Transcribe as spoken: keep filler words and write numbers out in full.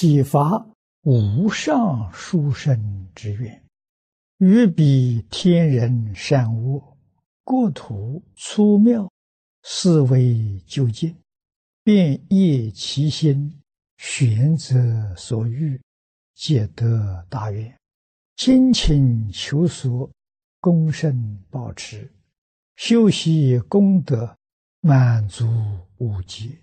启发无上殊胜之愿，于彼天人善恶，国土粗妙，思维究竟，便业其心，选择所欲，皆得大愿。精勤求索，功胜保持，修习功德，满足无极。